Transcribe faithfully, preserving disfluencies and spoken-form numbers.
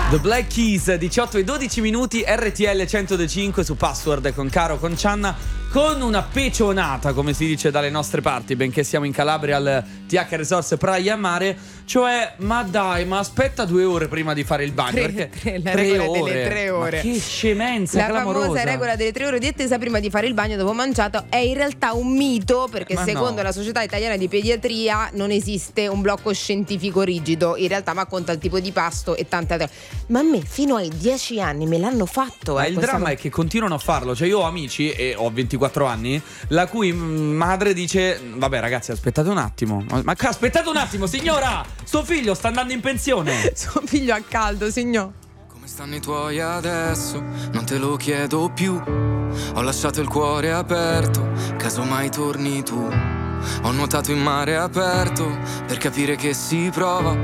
The Black Keys, diciotto e dodici minuti, R T L centodue e cinque su Password con Caro, con Cianna, con una pecionata, come si dice dalle nostre parti, benché siamo in Calabria al T H Resorts Praia Mare. Cioè, ma dai, ma aspetta due ore prima di fare il bagno, Tre, perché tre, la tre regola ore. delle tre ore. Ma che scemenza La clamorosa. famosa regola delle tre ore di attesa prima di fare il bagno dopo mangiato è in realtà un mito, perché Ma secondo no. la Società Italiana di Pediatria non esiste un blocco scientifico rigido. In realtà, ma conta il tipo di pasto e tante altre. Ma a me fino ai dieci anni me l'hanno fatto. Ma eh, il questa dramma cosa. è che continuano a farlo. Cioè, io ho amici, e ho ventiquattro anni, la cui mm, madre dice: vabbè ragazzi, aspettate un attimo. Ma ma aspettate un attimo, signora, suo figlio sta andando in pensione. Suo figlio a caldo, signor. Come stanno i tuoi adesso? Non te lo chiedo più. Ho lasciato il cuore aperto, caso mai torni tu. Ho nuotato in mare aperto per capire che si prova